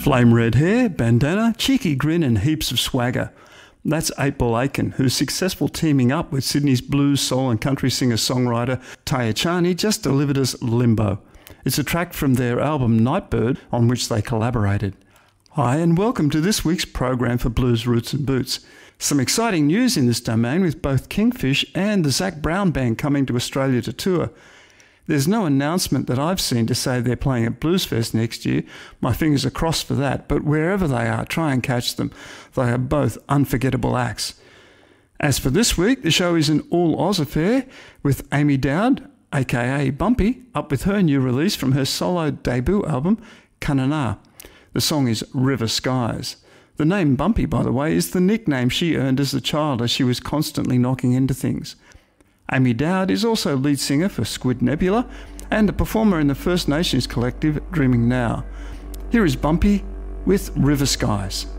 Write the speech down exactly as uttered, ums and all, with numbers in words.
Flame red hair, bandana, cheeky grin and heaps of swagger. That's eight Ball Aitken, whose successful teaming up with Sydney's blues, soul and country singer-songwriter Taya Chani just delivered us Limbo. It's a track from their album Nightbird, on which they collaborated. Hi and welcome to this week's program for Blues Roots and Boots. Some exciting news in this domain with both Kingfish and the Zac Brown Band coming to Australia to tour. There's no announcement that I've seen to say they're playing at Bluesfest next year. My fingers are crossed for that, but wherever they are, try and catch them. They are both unforgettable acts. As for this week, the show is an all-Oz affair with Amy Dowd, aka Bumpy, up with her new release from her solo debut album, Kanana. The song is River Skies. The name Bumpy, by the way, is the nickname she earned as a child as she was constantly knocking into things. Amy Dowd is also lead singer for Squid Nebula and a performer in the First Nations collective Dreaming Now. Here is Bumpy with River Skies.